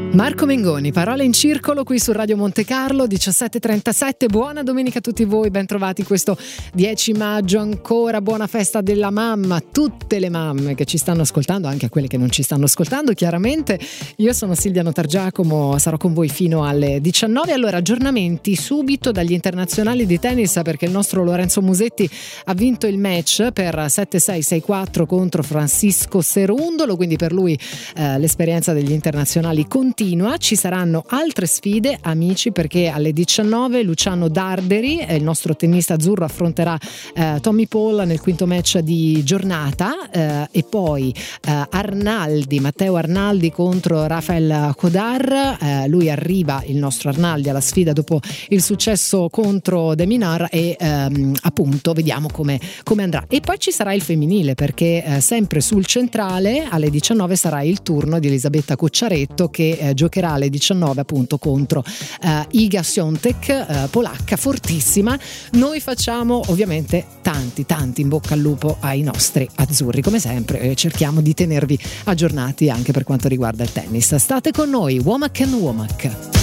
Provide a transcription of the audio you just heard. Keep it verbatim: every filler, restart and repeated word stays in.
Marco Mengoni, parole in circolo qui su Radio Monte Carlo, diciassette e trentasette. Buona domenica a tutti voi, ben trovati questo dieci maggio, ancora buona festa della mamma, tutte le mamme che ci stanno ascoltando, anche a quelle che non ci stanno ascoltando chiaramente. Io sono Silvia Notargiacomo, sarò con voi fino alle diciannove. Allora, aggiornamenti subito dagli internazionali di tennis, perché il nostro Lorenzo Musetti ha vinto il match per sette sei sei quattro contro Francisco Cerundolo, quindi per lui eh, l'esperienza degli internazionali continua. Ci saranno altre sfide, amici, perché alle diciannove Luciano Darderi, il nostro tennista azzurro, affronterà eh, Tommy Paul nel quinto match di giornata, eh, e poi eh, Arnaldi, Matteo Arnaldi contro Rafael Kodar. Eh, lui arriva, il nostro Arnaldi, alla sfida dopo il successo contro De Minaur e ehm, appunto vediamo come, come andrà. E poi ci sarà il femminile, perché eh, sempre sul centrale alle diciannove sarà il turno di Elisabetta Cocciaretto, che eh, giocherà alle diciannove appunto contro uh, Iga Świątek, uh, polacca fortissima. Noi facciamo ovviamente tanti tanti in bocca al lupo ai nostri azzurri, come sempre, e cerchiamo di tenervi aggiornati anche per quanto riguarda il tennis. State con noi, Womack and Womack.